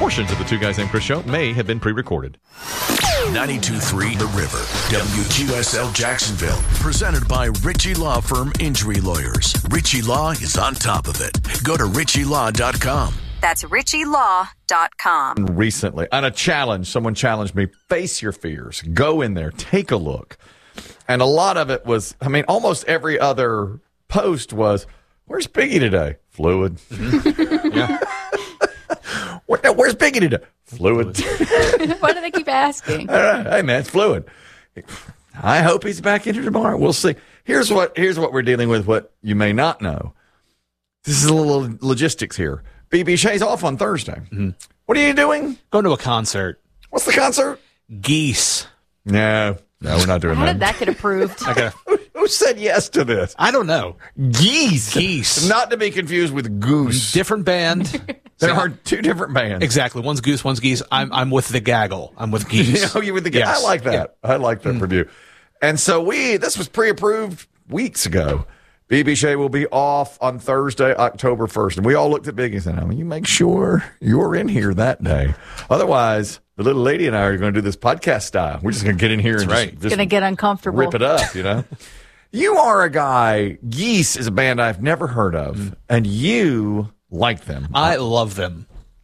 Portions of the Two Guys Named Chris show may have been pre-recorded. 92.3 The River, WQSL Jacksonville. Presented by Ritchie Law Firm Injury Lawyers. Ritchie Law is on top of it. Go to ritchielaw.com. That's ritchielaw.com. Recently, on a challenge, someone challenged me, face your fears. Go in there, take a look. And a lot of it was, almost every other post was, where's Biggie today? Fluid. Yeah. Where's Biggie today? Fluid. Why do they keep asking? Hey, man, it's fluid. I hope he's back in here tomorrow. We'll see. Here's what we're dealing with, what you may not know. This is a little logistics here. BB Shea's off on Thursday. Mm-hmm. What are you doing? Going to a concert. What's the concert? Geese. No, we're not doing How that. did that get approved? Who said yes to this? I don't know. Geese. Not to be confused with Goose. Different band. There are two different bands. Exactly. One's Goose, one's Geese. I'm with the Gaggle. I'm with Geese. You're with the Gaggle. Yes. I like that. Yeah. I like that review. And so this was pre-approved weeks ago. BB Shea will be off on Thursday, October 1st. And we all looked at Biggie and said, you make sure you're in here that day. Otherwise, the little lady and I are going to do this podcast style. We're just going to get in here and just going to get uncomfortable. Rip it up, You are a guy, Geese is a band I've never heard of, and you like them. I love them.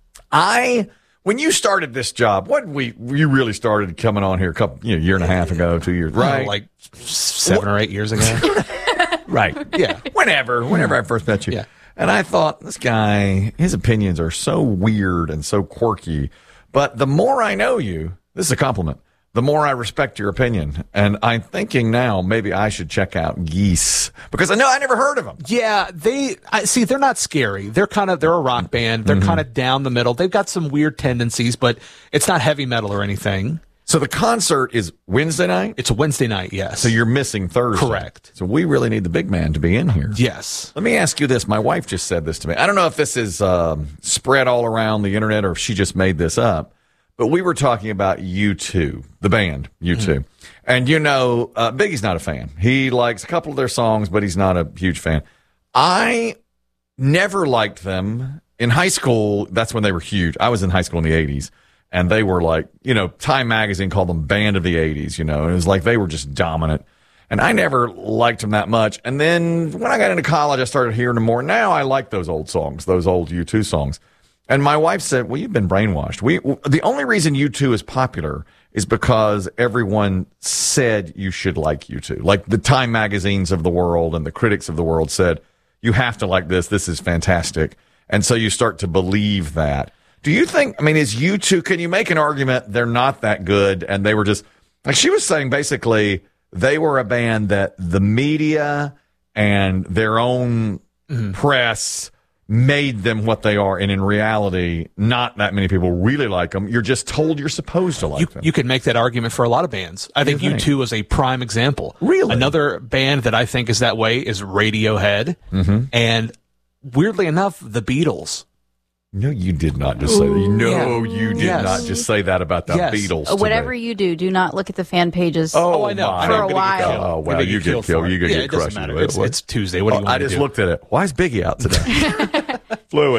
When you started this job, you really started coming on here a year and a half ago, 2 years, right? Like 7 or 8 years ago. Right. Yeah. Whenever I first met you. Yeah. And I thought, this guy, his opinions are so weird and so quirky. But the more I know you, this is a compliment, the more I respect your opinion. And I'm thinking now maybe I should check out Geese because I never heard of them. Yeah, they're not scary. They're a rock band. They're kind of down the middle. They've got some weird tendencies, but it's not heavy metal or anything. So the concert is Wednesday night? It's a Wednesday night, yes. So you're missing Thursday. Correct. So we really need the big man to be in here. Yes. Let me ask you this. My wife just said this to me. I don't know if this is spread all around the internet or if she just made this up, but we were talking about U2, the band U2. And Biggie's not a fan. He likes a couple of their songs, but he's not a huge fan. I never liked them. In high school, that's when they were huge. I was in high school in the 80s. And they were like, Time Magazine called them Band of the 80s, and it was like they were just dominant. And I never liked them that much. And then when I got into college, I started hearing them more. Now I like those old songs, those old U2 songs. And my wife said, well, you've been brainwashed. The only reason U2 is popular is because everyone said you should like U2. Like the Time Magazines of the world and the critics of the world said, you have to like this. This is fantastic. And so you start to believe that. Do you think, is U2, can you make an argument they're not that good and they were just, like she was saying, basically, they were a band that the media and their own press made them what they are, and in reality, not that many people really like them. You're just told you're supposed to like them. You could make that argument for a lot of bands. I think U2 is a prime example. Really? Another band that I think is that way is Radiohead. And weirdly enough, the Beatles. No, you did not just say that. You did not just say that about the Beatles. Whatever you do not look at the fan pages. Oh, I know. For a while. Oh, well, you get killed. You get crushed. It doesn't matter. It's Tuesday. What do you want I just looked at it. Why is Biggie out today? Fluid.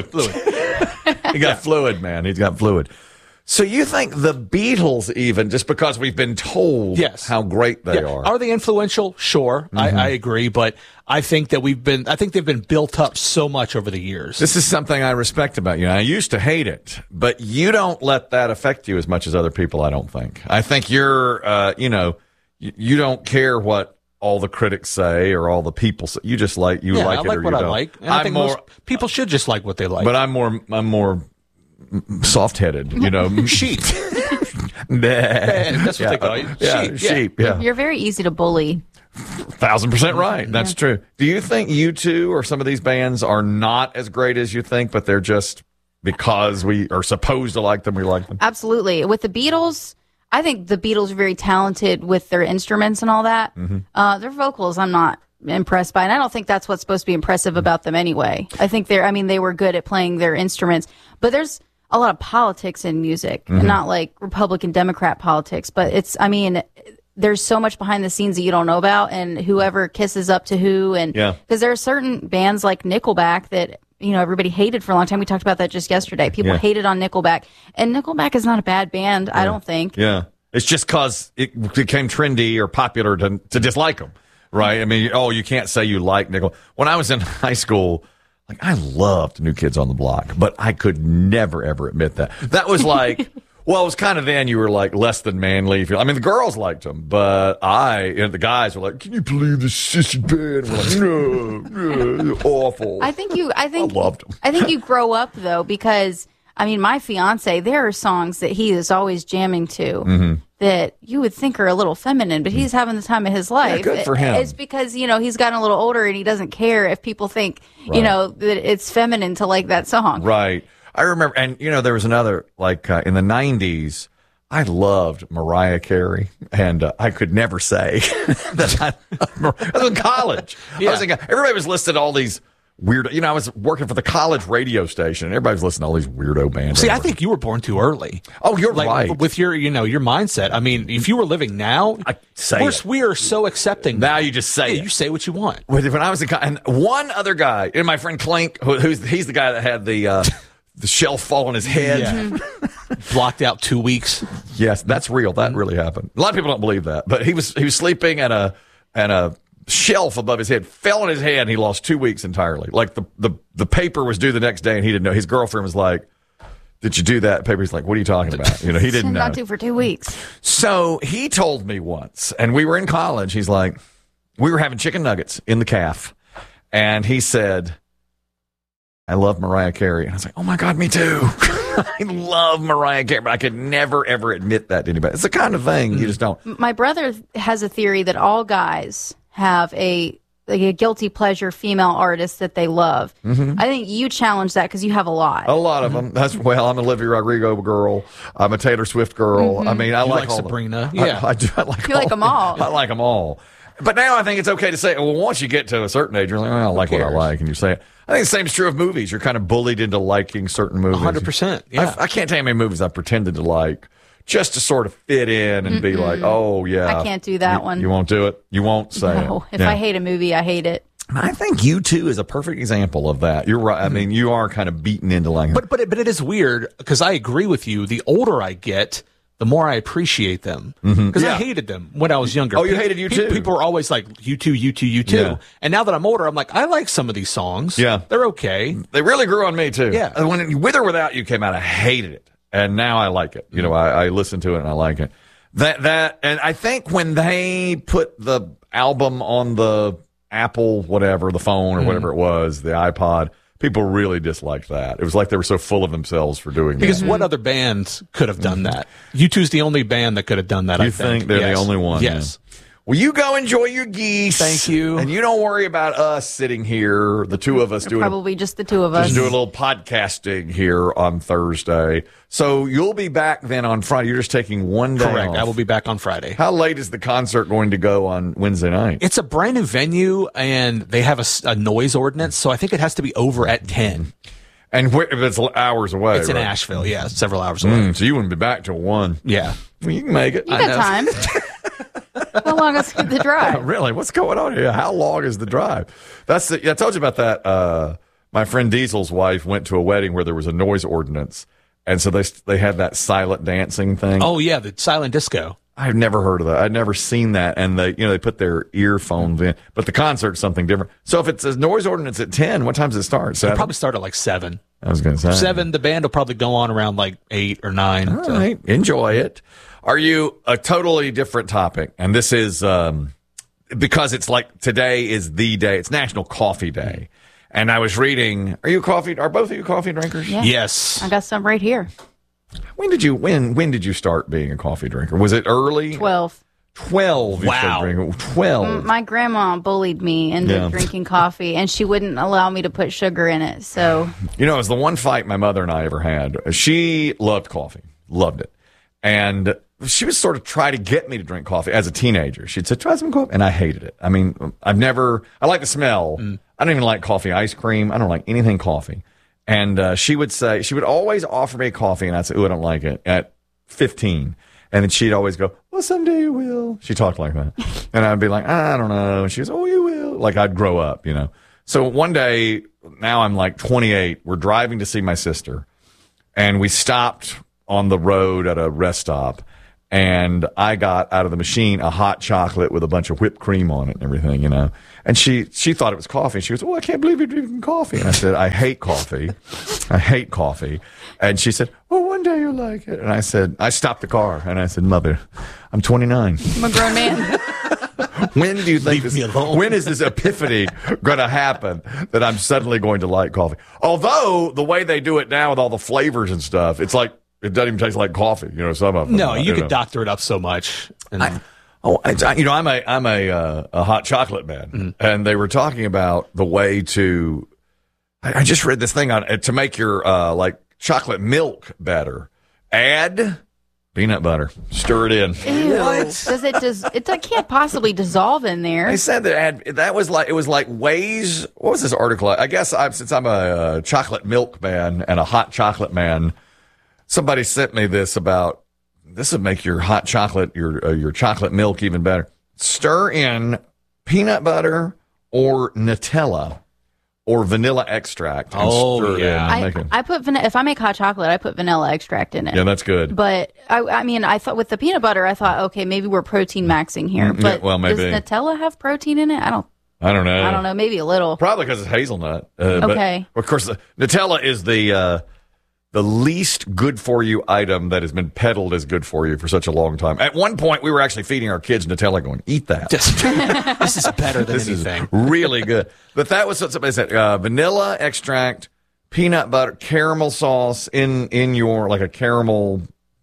He got fluid, man. He's got fluid. So you think the Beatles, even just because we've been told how great they are? Are they influential? Sure, I agree, but I think that they've been built up so much over the years. This is something I respect about you. I used to hate it, but you don't let that affect you as much as other people. I don't think. I think you're, you don't care what all the critics say or all the people say. You just like like I it like or what you I don't. like. And I think most people should just like what they like. But I'm more soft-headed, Sheep. That's what they call you. Sheep. Yeah. You're very easy to bully. 1,000% right. That's true. Do you think U2 or some of these bands are not as great as you think, but they're just because we are supposed to like them, we like them? Absolutely. With the Beatles, I think the Beatles are very talented with their instruments and all that. Their vocals, I'm not impressed by, and I don't think that's what's supposed to be impressive about them anyway. I think they were good at playing their instruments, but there's a lot of politics in music, not like Republican Democrat politics, but there's so much behind the scenes that you don't know about, and whoever kisses up to who, and because there are certain bands like Nickelback that everybody hated for a long time. We talked about that just yesterday. People hated on Nickelback, and Nickelback is not a bad band, I don't think. Yeah. It's just because it became trendy or popular to dislike them, right? I mean, you can't say you like Nickelback. When I was in high school, like, I loved New Kids on the Block, but I could never, ever admit that. That was like, well, it was kind of then you were like less than manly. I mean, the girls liked them, but the guys were like, can you believe this sissy band? We're like, no, awful. I loved them. I think you grow up, though, because, I mean, my fiance, there are songs that he is always jamming to that you would think are a little feminine, but he's having the time of his life. Yeah, good for him. It's because, he's gotten a little older and he doesn't care if people think, that it's feminine to like that song. Right. I remember, and, there was another, like, in the 90s, I loved Mariah Carey, and I could never say that I was in college. Yeah. Everybody was listed all these weird. I was working for the college radio station, and everybody was listening to all these weirdo bands. See, I think you were born too early. Oh, you're right. With your, your mindset. I mean, if you were living now, we are so accepting. Now you just say it. You say what you want. When I was and one other guy, and my friend Clink, he's the guy that had the shelf fall on his head. Yeah. Blocked out 2 weeks. Yes, that's real. That really happened. A lot of people don't believe that, but he was sleeping and a shelf above his head fell on his head, and he lost 2 weeks entirely. Like the paper was due the next day, and he didn't know. His girlfriend was like, "Did you do that?" Paper's like, "What are you talking about?" He didn't know. Not due for 2 weeks. So he told me once, and we were in college. He's like, we were having chicken nuggets in the caf, and he said, "I love Mariah Carey." And I was like, "Oh my God, me too." I love Mariah Carey, but I could never, ever admit that to anybody. It's the kind of thing you just don't. My brother has a theory that all guys have a guilty pleasure female artist that they love. I think you challenge that because you have a lot. A lot of them. I'm an Olivia Rodrigo girl. I'm a Taylor Swift girl. I mean, I like all Sabrina. Yeah, I do. I like. You like them all. I like them all. But now I think it's okay to say, well, once you get to a certain age, you're like, I don't like what I like, and you say it. I think the same is true of movies. You're kind of bullied into liking certain movies. 100%. Yeah. I can't tell you how many movies I've pretended to like just to sort of fit in and be like, oh, yeah. I can't do that one. You won't do it? You won't say No. it? If I hate a movie, I hate it. I think U2 is a perfect example of that. You're right. I mean, you are kind of beaten into liking it. But it is weird because I agree with you. The older I get, the more I appreciate them. Because I hated them when I was younger. Oh, you hated U2? People were always like, U2. Yeah. And now that I'm older, I'm like, I like some of these songs. Yeah. They're okay. They really grew on me, too. Yeah. And when With or Without You came out, I hated it. And now I like it. I listen to it and I like it. And I think when they put the album on the Apple, whatever, the phone or whatever it was, the iPod, people really disliked that. It was like they were so full of themselves for doing Because that. what other band could have done that? U2's the only band that could have done that, You I think. think they're the only one? Yes. Yeah. Well, you go enjoy your geese. Thank you. And you don't worry about us sitting here, the two of us doing Probably just the two of us. Just do a little podcasting here on Thursday. So you'll be back then on Friday. You're just taking one day Correct. off. I will be back on Friday. How late is the concert going to go on Wednesday night? It's a brand new venue, and they have a noise ordinance, so I think it has to be over at 10. And if it's hours away. It's in right? Asheville, yeah, several hours away. So you wouldn't be back till 1. Yeah. Well, you can make it. You got time. How long is the drive? Really? What's going on here? How long is the drive? I told you about that. My friend Diesel's wife went to a wedding where there was a noise ordinance, and so they had that silent dancing thing. Oh, yeah, the silent disco. I've never heard of that. I'd never seen that. And they put their earphones in, but the concert's something different. So if it's a noise ordinance at 10, what time does it start? 7? It'll probably start at like 7. I was going to say 7. The band will probably go on around like 8 or 9. All right. Enjoy it. Are you a totally different topic? And this is, because it's like today is the day. It's National Coffee Day. And I was reading, are both of you coffee drinkers? Yeah. Yes. I got some right here. When did you start being a coffee drinker? Was it early? 12. 12. You Wow. started drinking. 12. My grandma bullied me into Yeah. drinking coffee, and she wouldn't allow me to put sugar in it. So It was the one fight my mother and I ever had. She loved coffee, loved it. And she would sort of try to get me to drink coffee as a teenager. She'd say, try some coffee. And I hated it. I mean, I like the smell. I don't even like coffee ice cream. I don't like anything coffee. And she would always offer me coffee, and I'd say, ooh, I don't like it, at 15. And then she'd always go, well, someday you will. She talked like that. And I'd be like, I don't know. And she goes, oh, you will. Like I'd grow up, So one day, now I'm like 28, we're driving to see my sister, and we stopped on the road at a rest stop, and I got out of the machine a hot chocolate with a bunch of whipped cream on it and everything, you know. And she thought it was coffee. She goes, "Oh, I can't believe you're drinking coffee." And I said, "I hate coffee. I hate coffee." And she said, "Oh, one day you'll like it." And I said, I stopped the car, and I said, "Mother, I'm 29. I'm a grown man. When do you think Leave me alone. when is this epiphany going to happen that I'm suddenly going to like coffee?" Although the way they do it now with all the flavors and stuff, it's like it doesn't even taste like coffee. You know, some of them. No, you know. could doctor it up so much. And I'm a hot chocolate man, and they were talking about the way to. I just read this thing on to make your like chocolate milk better. Add peanut butter, stir it in. Ew. It can't possibly dissolve in there. They said it was like Waze. What was this article? I guess since I'm a chocolate milk man and a hot chocolate man, somebody sent me this about this would make your hot chocolate, your chocolate milk even better. Stir in peanut butter or Nutella or vanilla extract. And stir yeah. it in. I put if I make hot chocolate, I put vanilla extract in it. Yeah, that's good. But I mean, I thought with the peanut butter, I thought, okay, maybe we're protein maxing here. Yeah, But well, maybe. does Nutella have protein in it? I don't know. Maybe a little. Probably because it's hazelnut. Okay. But of course, Nutella is the least good for you item that has been peddled as good for you for such a long time. At one point, we were actually feeding our kids Nutella, going, "Eat that. this is better than This anything. is really good." But that was what somebody said: vanilla extract, peanut butter, caramel sauce in your like a caramel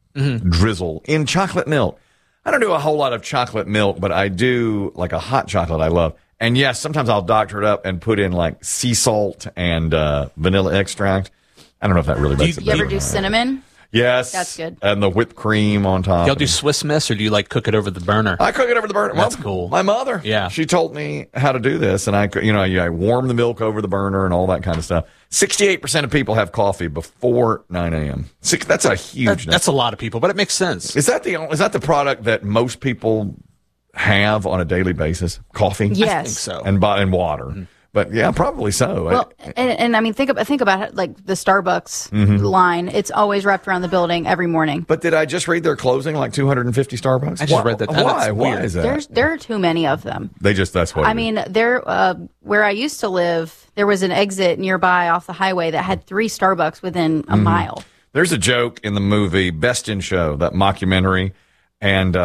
drizzle in chocolate milk. I don't do a whole lot of chocolate milk, but I do like a hot chocolate I love. And yes, sometimes I'll doctor it up and put in like sea salt and vanilla extract. I don't know if that really makes it You ever better. do cinnamon? Yes. That's good. And the whipped cream on top. Y'all do Swiss Miss, or do you like cook it over the burner? I cook it over the burner. That's Well, cool. My mother, Yeah. she told me how to do this, and I warm the milk over the burner and all that kind of stuff. 68% of people have coffee before 9 a.m. That's a huge number. That's a lot of people, but it makes sense. Is that the product that most people have on a daily basis? Coffee, Yes. I think so. and water. But yeah, probably so. Well, and I mean, think about it, like the Starbucks line. It's always wrapped around the building every morning. But did I just read they're closing like 250 Starbucks? I just read that. Why? That's Why weird. is that? There are too many of them. That's what. I mean, where I used to live, there was an exit nearby off the highway that had 3 Starbucks within a mile. There's a joke in the movie Best in Show, that mockumentary, and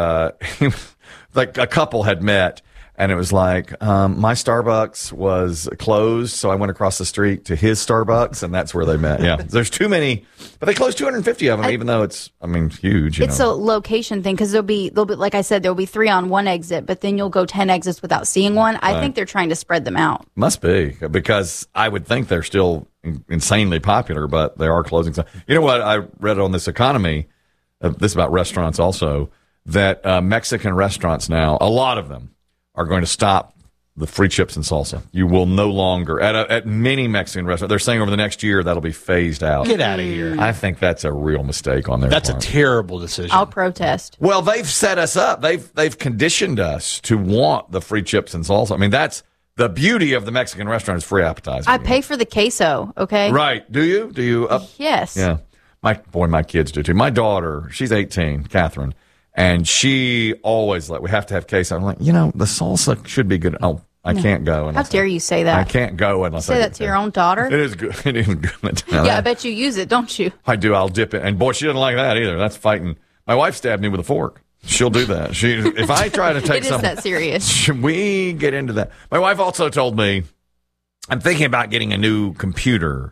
like a couple had met, and it was like, my Starbucks was closed, so I went across the street to his Starbucks, and that's where they met. Yeah, there's too many, but they closed 250 of them, even though it's huge. It's a location thing because there'll be, like I said, there'll be 3 on one exit, but then you'll go 10 exits without seeing one. I think they're trying to spread them out. Must be, because I would think they're still insanely popular, but they are closing some. You know what? I read on This Economy, this about restaurants also, that Mexican restaurants now, a lot of them, are going to stop the free chips and salsa. You will no longer, at many Mexican restaurants, they're saying over the next year that'll be phased out. Get out of here. I think that's a real mistake on their That's part. a terrible decision. I'll protest. Well, they've set us up. They've conditioned us to want the free chips and salsa. I mean, that's the beauty of the Mexican restaurant is free appetizers. I pay for the queso, okay? Right. Do you? Do you? Yes. Yeah. My kids do too. My daughter, she's 18, Catherine, and she always we have to have queso. I'm like, the salsa should be good. Oh, I can't go. How Unless dare you say that? I can't go unless Say I that to your own daughter? It is good. It is good. Yeah, I bet you use it, don't you? I do. I'll dip it. And boy, she doesn't like that either. That's fighting. My wife stabbed me with a fork. She'll do that. If I try to take It is something. that serious. Should we get into that? My wife also told me I'm thinking about getting a new computer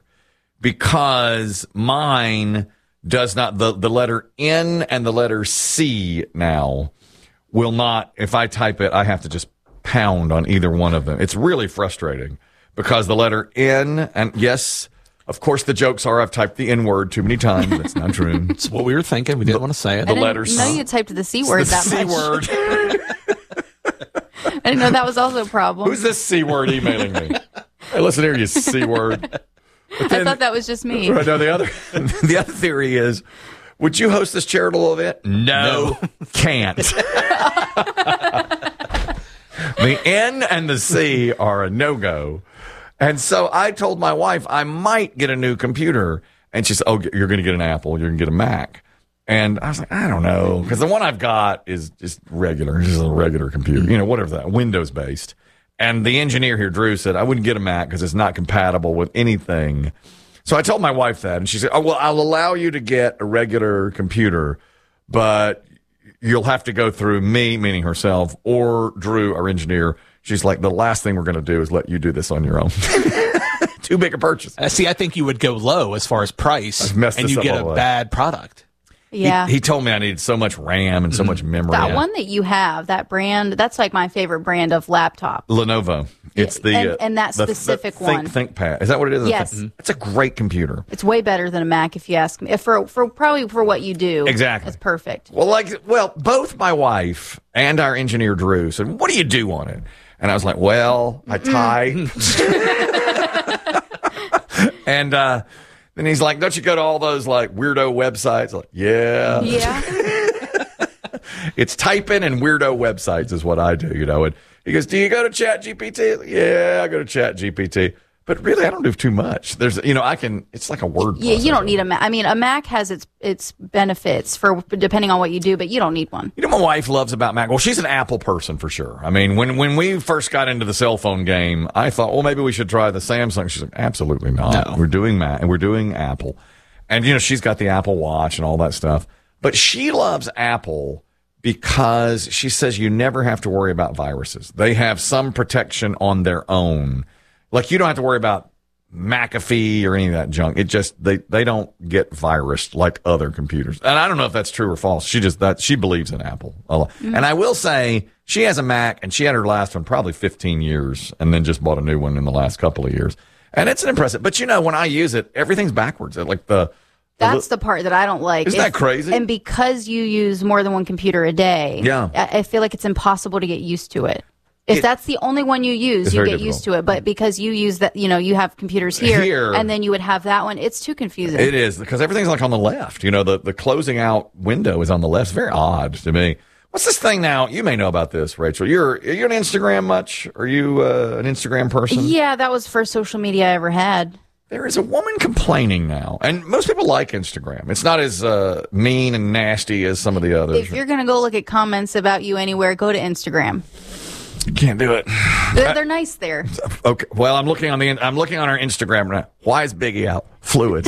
because mine does not, the letter N and the letter C now will not, if I type it, I have to just pound on either one of them. It's really frustrating because the letter N, and yes, of course the jokes are I've typed the N word too many times. That's not true. That's what we were thinking. We didn't want to say it. The I letters. didn't know you typed the C word The that C much. word. I didn't know that was also a problem. Who's this C word emailing me? Hey, listen here, you C word. I thought that was just me. Right, no, the other theory is, would you host this charitable event? No. Can't. The N and the C are a no-go. And so I told my wife I might get a new computer. And she said, oh, you're going to get an Apple. You're going to get a Mac. And I was like, I don't know. Because the one I've got is just regular. It's just a regular computer. You know, whatever that, Windows-based. And the engineer here, Drew, said I wouldn't get a Mac because it's not compatible with anything. So I told my wife that. And she said, oh, well, I'll allow you to get a regular computer, but you'll have to go through me, meaning herself, or Drew, our engineer. She's like, the last thing we're going to do is let you do this on your own. Too big a purchase. See, I think you would go low as far as price, and you get a bad product. Yeah. He told me I needed so much RAM and so much memory. That one that you have, that brand, that's like my favorite brand of laptop. Lenovo. It's the and that specific one. ThinkPad. Is that what it is? Yes. It's a great computer. It's way better than a Mac, if you ask me. For probably for what you do. Exactly. It's perfect. Well, both my wife and our engineer Drew said, "What do you do on it?" And I was like, "Well, I type." And then he's like, "Don't you go to all those like weirdo websites?" Like, yeah. Yeah. It's typing and weirdo websites is what I do, you know. And he goes, "Do you go to ChatGPT?" Yeah, I go to ChatGPT. But really, I don't do too much. There's, you know, it's like a word. Yeah, you don't need a Mac. I mean, a Mac has its benefits for depending on what you do, but you don't need one. You know what my wife loves about Mac? Well, she's an Apple person for sure. I mean, when we first got into the cell phone game, I thought, well, maybe we should try the Samsung. She's like, absolutely not. No. We're doing Mac and we're doing Apple. And, you know, she's got the Apple Watch and all that stuff. But she loves Apple because she says you never have to worry about viruses. They have some protection on their own. Like, you don't have to worry about McAfee or any of that junk. It just, they don't get virused like other computers. And I don't know if that's true or false. She believes in Apple a lot. Mm-hmm. And I will say, she has a Mac, and she had her last one probably 15 years, and then just bought a new one in the last couple of years. And it's an impressive. But, you know, when I use it, everything's backwards. Like that's the part that I don't like. Isn't that crazy? And because you use more than one computer a day, yeah. I feel like it's impossible to get used to it. If that's the only one you use, you get used to it. But because you use that, you know, you have computers here, and then you would have that one, it's too confusing. It is, because everything's like on the left. You know, the closing out window is on the left. It's very odd to me. What's this thing now? You may know about this, Rachel. Are you on Instagram much? Are you an Instagram person? Yeah, that was the first social media I ever had. There is a woman complaining now, and most people like Instagram. It's not as mean and nasty as some of the others. If you're going to go look at comments about you anywhere, go to Instagram. You can't do it. They're nice there. Okay. Well, I'm looking on our Instagram now. Why is Biggie out? Fluid.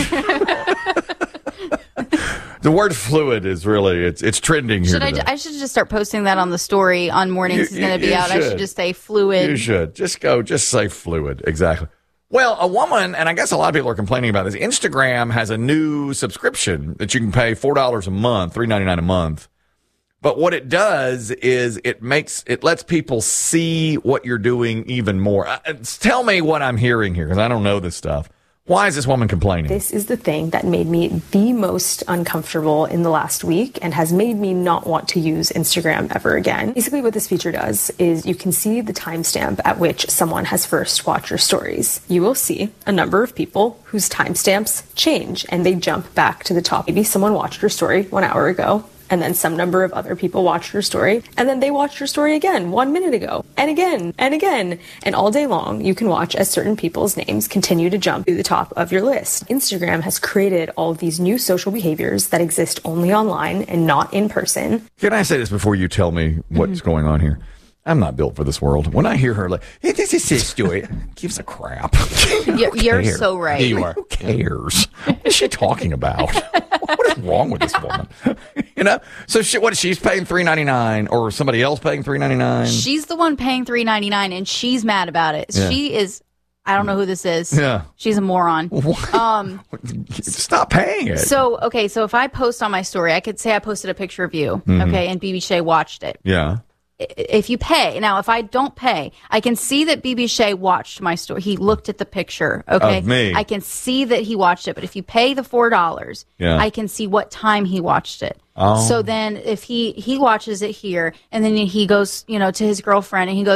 The word fluid is really it's trending here. I should just start posting that on the story on mornings. He's going to be out. I should just say fluid. You should just say fluid. Exactly. Well, a woman, and I guess a lot of people are complaining about this. Instagram has a new subscription that you can pay $4 a month, $3.99 a month. But what it does is it lets people see what you're doing even more. Tell me what I'm hearing here, because I don't know this stuff. Why is this woman complaining? This is the thing that made me the most uncomfortable in the last week and has made me not want to use Instagram ever again. Basically, what this feature does is you can see the timestamp at which someone has first watched your stories. You will see a number of people whose timestamps change and they jump back to the top. Maybe someone watched your story 1 hour ago, and then some number of other people watched your story, and then they watched your story again 1 minute ago, and again, and again. And all day long, you can watch as certain people's names continue to jump to the top of your list. Instagram has created all of these new social behaviors that exist only online and not in person. Can I say this before you tell me what's going on here? I'm not built for this world. When I hear her like, hey, this is his story, gives a crap. You're so right. Yeah, you are. Who cares? What is she talking about? What is wrong with this woman? You know? So she's paying $3.99 or somebody else paying $3.99? She's the one paying $3.99 and she's mad about it. Yeah. She is, I don't know who this is. Yeah. She's a moron. Stop paying it. So if I post on my story, I could say I posted a picture of you, okay, and BB Shea watched it. Yeah. If you pay, now if I don't pay, I can see that BB Shea watched my story. He looked at the picture, okay? Of me. I can see that he watched it, but if you pay the $4, I can see what time he watched it. Oh. So then if he watches it here, and then he goes, to his girlfriend, and he goes,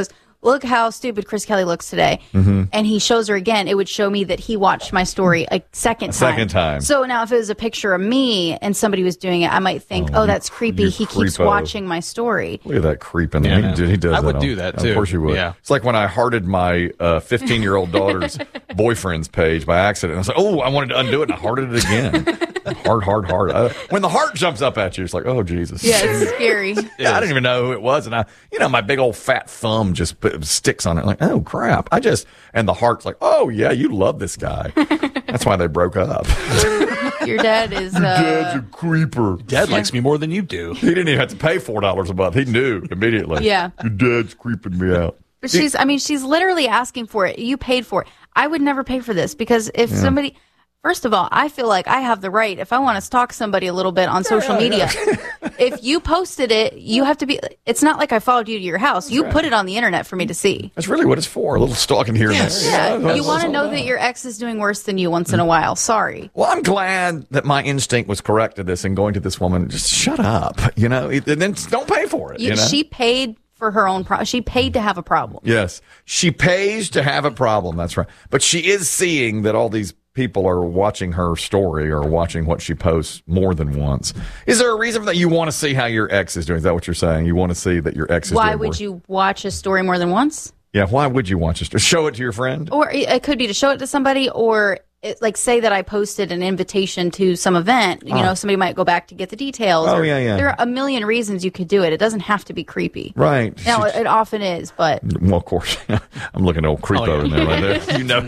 look how stupid Chris Kelly looks today. And he shows her again, it would show me that he watched my story a second time. So now if it was a picture of me and somebody was doing it, I might think, oh, that's creepy. He keeps watching my story. Look at that creeping. He does I that. would do that, too. Of course you would. Yeah. It's like when I hearted my 15-year-old daughter's boyfriend's page by accident. I was like, oh, I wanted to undo it, and I hearted it again. Heart. When the heart jumps up at you, it's like, oh, Jesus. Yeah, it's scary. I didn't even know who it was. And my big old fat thumb just sticks on it. Like, oh, crap. And the heart's like, oh, yeah, you love this guy. That's why they broke up. Your dad is... Dad's a creeper. Dad likes me more than you do. He didn't even have to pay $4 a month. He knew immediately. Yeah. Your dad's creeping me out. But she's literally asking for it. You paid for it. I would never pay for this because if somebody... First of all, I feel like I have the right, if I want to stalk somebody a little bit on social media, if you posted it, you have to be, it's not like I followed you to your house. You put it on the internet for me to see. That's really what it's for, a little stalking here and there. Yeah, you want to know that your ex is doing worse than you once in a while. Sorry. Well, I'm glad that my instinct was correct to this and going to this woman, just shut up, and then don't pay for it. She paid for her own she paid to have a problem. Yes, she pays to have a problem. That's right. But she is seeing that all these people are watching her story or watching what she posts more than once. Is there a reason for that? You want to see how your ex is doing? Is that what you're saying? You want to see that your ex is doing Why would you watch a story more than once? Yeah, why would you watch a story? Show it to your friend? Or it could be to show it to somebody, or say that I posted an invitation to some event. Somebody might go back to get the details. Oh, yeah. There are a million reasons you could do it. It doesn't have to be creepy. Right. Now, it often is, but... Well, of course. I'm looking at old creepo in there right there.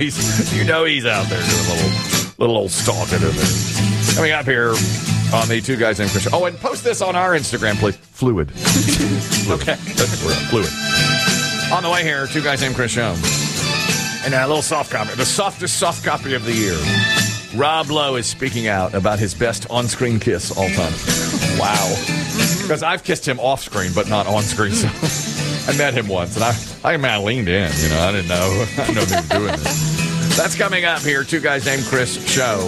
He's out there doing little old stalking in there. Coming up here on the Two Guys Named Chris. Oh, and post this on our Instagram, please. Fluid. Okay. Fluid. On the way here, Two Guys Named Chris Show. And a little soft copy, the softest soft copy of the year. Rob Lowe is speaking out about his best on-screen kiss all time. Wow. Because I've kissed him off-screen, but not on-screen. So I met him once, and I leaned in. I didn't know. I didn't know they were doing this. That's coming up here. Two Guys Named Chris Show.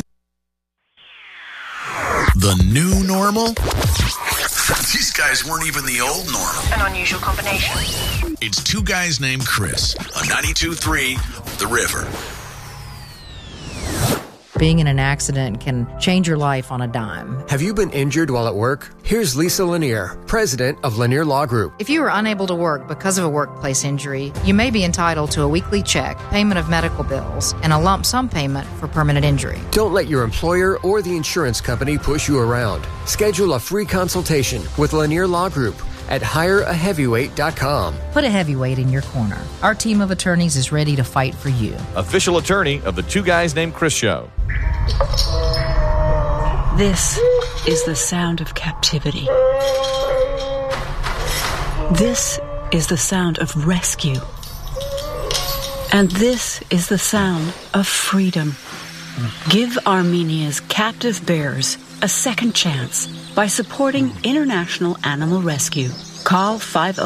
The new normal? These guys weren't even the old normal. An unusual combination. It's Two Guys Named Chris on 92.3 The River. Being in an accident can change your life on a dime. Have you been injured while at work? Here's Lisa Lanier, president of Lanier Law Group. If you are unable to work because of a workplace injury, you may be entitled to a weekly check, payment of medical bills, and a lump sum payment for permanent injury. Don't let your employer or the insurance company push you around. Schedule a free consultation with Lanier Law Group at hireaheavyweight.com. Put a heavyweight in your corner. Our team of attorneys is ready to fight for you. Official attorney of the Two Guys Named Chris Show. This is the sound of captivity. This is the sound of rescue. And this is the sound of freedom. Give Armenia's captive bears a second chance by supporting International Animal Rescue. Call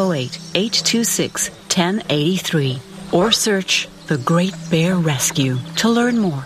508-826-1083 or search The Great Bear Rescue to learn more.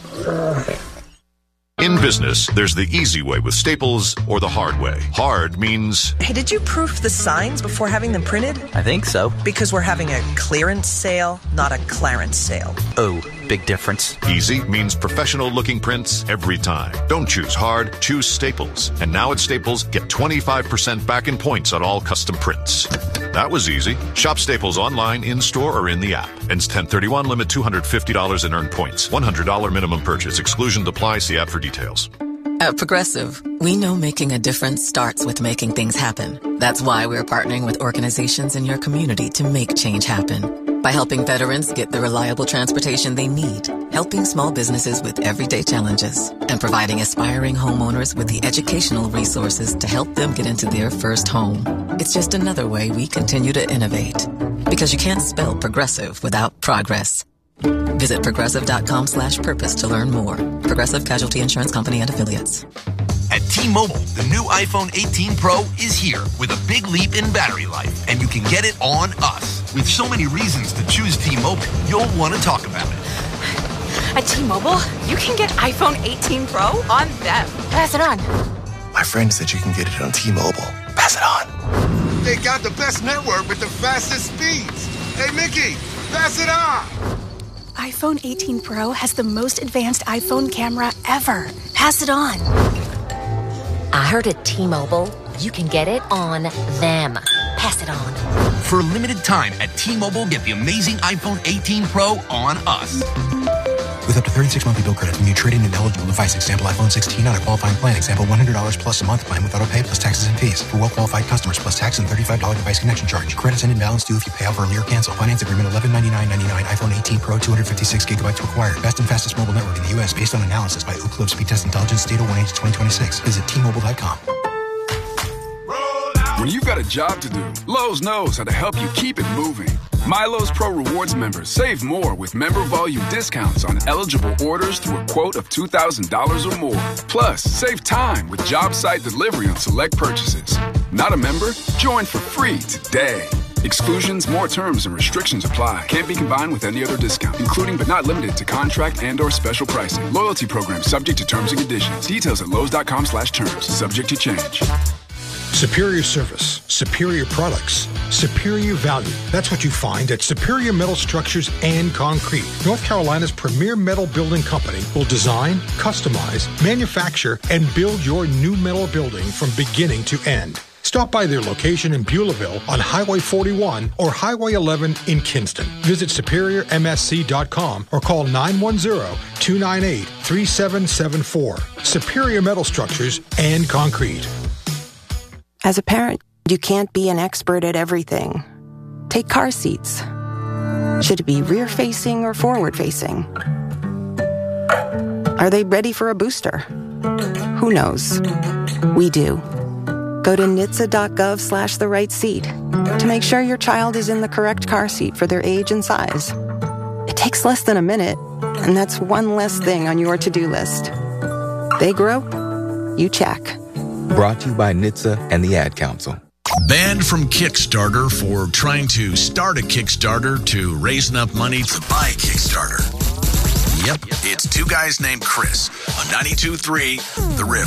In business, there's the easy way with Staples or the hard way. Hard means... Hey, did you proof the signs before having them printed? I think so. Because we're having a clearance sale, not a Clarence sale. Oh, big difference. Easy means professional-looking prints every time. Don't choose hard, choose Staples. And now at Staples, get 25% back in points on all custom prints. That was easy. Shop Staples online, in-store, or in the app. Ends 10/31, limit $250 in earned points. $100 minimum purchase. Exclusions apply. See app for details. At Progressive, we know making a difference starts with making things happen. That's why we're partnering with organizations in your community to make change happen. By helping veterans get the reliable transportation they need, helping small businesses with everyday challenges, and providing aspiring homeowners with the educational resources to help them get into their first home. It's just another way we continue to innovate. Because you can't spell progressive without progress. Visit progressive.com/purpose to learn more. Progressive Casualty Insurance Company and Affiliates. At T-Mobile, the new iPhone 18 Pro is here with a big leap in battery life, and you can get it on us. With so many reasons to choose T-Mobile, you'll want to talk about it. At T-Mobile, you can get iPhone 18 Pro on them. Pass it on. My friend said you can get it on T-Mobile. Pass it on. They got the best network with the fastest speeds. Hey, Mickey, pass it on. iPhone 18 Pro has the most advanced iPhone camera ever. Pass it on. I heard at T-Mobile, you can get it on them. Pass it on. For a limited time at T-Mobile, get the amazing iPhone 18 Pro on us. With up to 36 monthly bill credits when you trade in an eligible device. Example iPhone 16 on a qualifying plan. Example $100 plus a month plan with auto pay plus taxes and fees. For well-qualified customers plus tax and $35 device connection charge. Credits and imbalance due if you pay off early or cancel. Finance agreement $1199.99. iPhone 18 Pro 256 gigabytes required. Best and fastest mobile network in the U.S. based on analysis by Ookla Speed Test Intelligence. Data 1H2026. Visit T-Mobile.com. When you've got a job to do, Lowe's knows how to help you keep it moving. My Lowe's Pro Rewards members save more with member volume discounts on eligible orders through a quote of $2,000 or more. Plus, save time with job site delivery on select purchases. Not a member? Join for free today. Exclusions, more terms, and restrictions apply. Can't be combined with any other discount, including but not limited to contract and/or special pricing. Loyalty program subject to terms and conditions. Details at Lowe's.com/terms. Subject to change. Superior service, superior products, superior value. That's what you find at Superior Metal Structures and Concrete. North Carolina's premier metal building company will design, customize, manufacture, and build your new metal building from beginning to end. Stop by their location in Beulahville on Highway 41 or Highway 11 in Kinston. Visit SuperiorMSC.com or call 910-298-3774. Superior Metal Structures and Concrete. As a parent, you can't be an expert at everything. Take car seats. Should it be rear-facing or forward-facing? Are they ready for a booster? Who knows? We do. Go to NHTSA.gov/the right seat to make sure your child is in the correct car seat for their age and size. It takes less than a minute, and that's one less thing on your to-do list. They grow, you check. Brought to you by NHTSA and the Ad Council. Banned from Kickstarter for trying to start a Kickstarter to raise enough money to buy a Kickstarter. Yep, it's two guys named Chris on 92.3 The River.